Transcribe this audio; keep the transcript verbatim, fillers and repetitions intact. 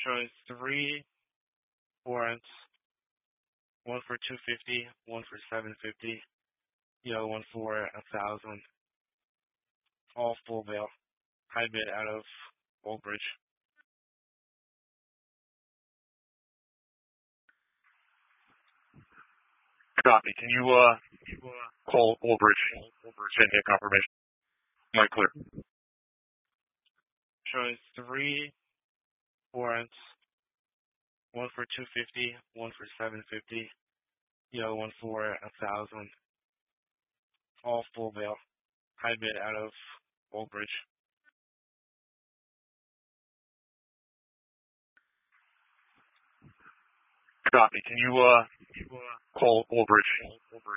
Showing three warrants, one for two fifty, one for seven fifty, the other one for a thousand. All full bail. High bid out of Old Bridge. Copy. Can you uh call Old Bridge? Send me a confirmation. Mic clear. Showing three warrants, one for two fifty, one for seven fifty, the other one for a thousand. All full bail. High bid out of Old Bridge. Copy. Can you uh call Old Bridge?